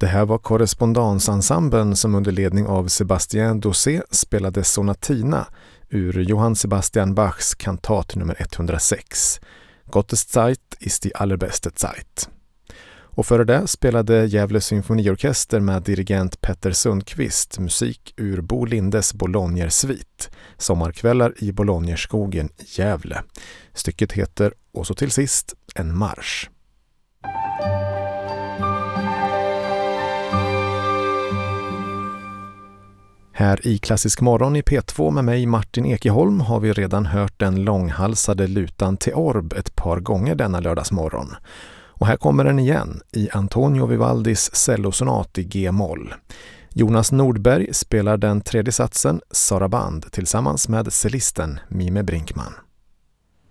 Det här var korrespondensensemblen som under ledning av Sébastien Dossé spelade Sonatina ur Johann Sebastian Bachs kantat nummer 106. Gottes Zeit ist die allerbeste Zeit. Och före det spelade Gävle symfoniorkester med dirigent Petter Sundqvist musik ur Bo Lindes Bologner-svit, Sommarkvällar i Bolognerskogen i Gävle. Stycket heter Och så till sist en marsch. Här i Klassisk morgon i P2 med mig Martin Ekeholm har vi redan hört den långhalsade lutan till orb ett par gånger denna lördagsmorgon. Och här kommer den igen i Antonio Vivaldis cellosonat i G-moll. Jonas Nordberg spelar den tredje satsen Saraband tillsammans med cellisten Mime Brinkman.